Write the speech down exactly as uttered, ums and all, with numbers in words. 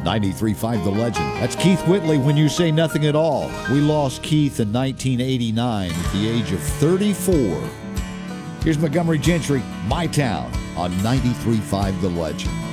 ninety-three point five The Legend. That's Keith Whitley, When You Say Nothing at All. We lost Keith in nineteen eighty-nine at the age of thirty-four. Here's Montgomery Gentry, My Town, on ninety-three point five The Legend.